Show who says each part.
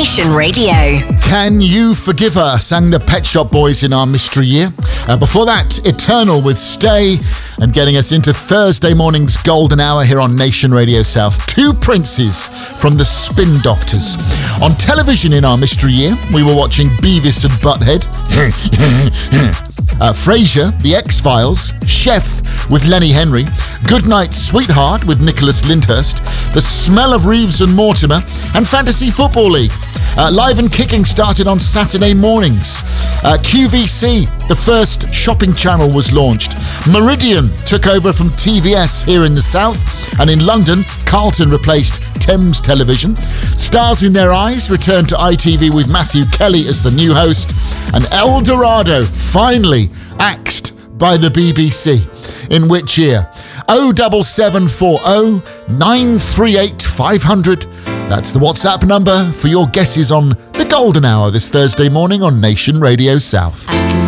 Speaker 1: Nation Radio.
Speaker 2: Can You Forgive Her sang the Pet Shop Boys in our mystery year. Before that, Eternal with Stay, and getting us into Thursday morning's golden hour here on Nation Radio South. Two princes from the Spin Doctors. On television in our mystery year, we were watching Beavis and Butthead. Frasier, The X-Files, Chef with Lenny Henry, Goodnight Sweetheart with Nicholas Lyndhurst, The Smell of Reeves and Mortimer, and Fantasy Football League. Live and Kicking started on Saturday mornings. QVC, the first shopping channel, was launched. Meridian took over from TVS here in the south, and in London, Carlton replaced Thames Television. Stars in Their Eyes returned to ITV with Matthew Kelly as the new host, and El Dorado finally axed by the BBC. In which year? 07740 938 500. That's the WhatsApp number for your guesses on the golden hour this Thursday morning on Nation Radio South.